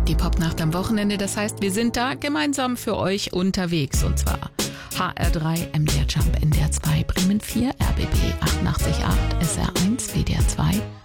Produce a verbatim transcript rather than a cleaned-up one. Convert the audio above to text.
Die Popnacht am Wochenende, das heißt, wir sind da gemeinsam für euch unterwegs. Und zwar H R drei, M D R Jump, N D R zwei, Bremen vier, R B B achtundachtzig Komma acht, S R eins, W D R zwei,